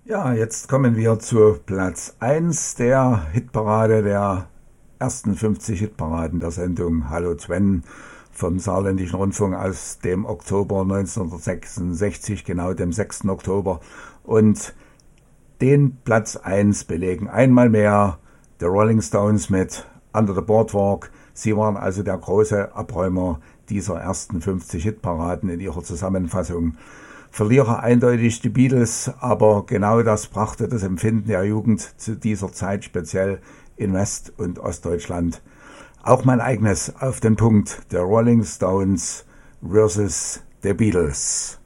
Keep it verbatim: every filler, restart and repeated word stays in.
Ja, jetzt kommen wir zu Platz eins der Hitparade, der ersten fünfzig Hitparaden der Sendung Hallo Sven vom Saarländischen Rundfunk aus dem Oktober neunzehnhundertsechsundsechzig, genau dem sechsten Oktober. Und den Platz eins belegen einmal mehr The Rolling Stones mit Under the Boardwalk. Sie waren also der große Abräumer dieser ersten fünfzig Hitparaden in ihrer Zusammenfassung. Verlierer eindeutig die Beatles, aber genau das brachte das Empfinden der Jugend zu dieser Zeit speziell in West- und Ostdeutschland. Auch mein eigenes auf den Punkt, The Rolling Stones versus The Beatles.